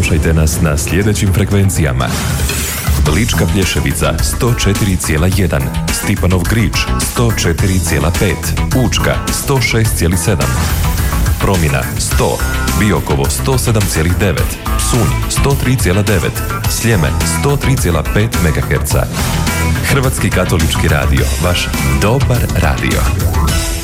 Slušajte nas na sljedećim frekvencijama: Lička Plješevica 104,1, Stipanov Grič 104,5, Učka 106,7, Promina 100, Biokovo 107,9, Psunj 103,9, Sljeme 103,5 MHz. Hrvatski katolički radio, vaš dobar radio.